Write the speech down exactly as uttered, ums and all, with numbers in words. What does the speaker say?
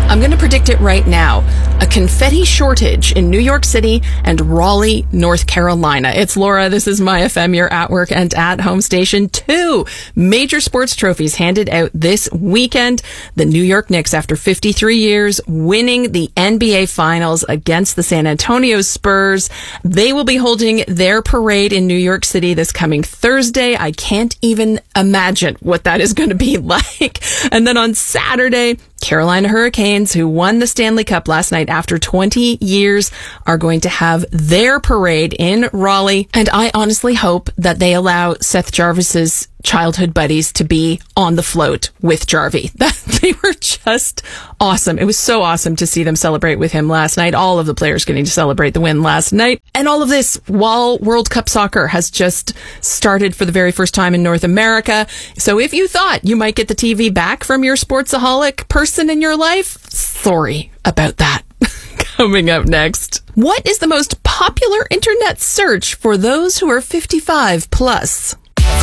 I'm going to predict it right now. A confetti shortage in New York City and Raleigh, North Carolina. It's Laura. This is My F M, your at work and at home station. Two major sports trophies handed out this weekend. The New York Knicks, after fifty-three years, winning the N B A Finals against the San Antonio Spurs. They will be holding their parade in New York City this coming Thursday. I can't even imagine what that is going to be like. And then on Saturday, Carolina Hurricanes, who won the Stanley Cup last night after twenty years, are going to have their parade in Raleigh. And I honestly hope that they allow Seth Jarvis's childhood buddies to be on the float with Jarvie. They were just awesome. It was so awesome to see them celebrate with him last night. All of the players getting to celebrate the win last night. And all of this while World Cup soccer has just started for the very first time in North America. So if you thought you might get the T V back from your sportsaholic person in your life, sorry about that. Coming up next, what is the most popular internet search for those who are fifty-five plus?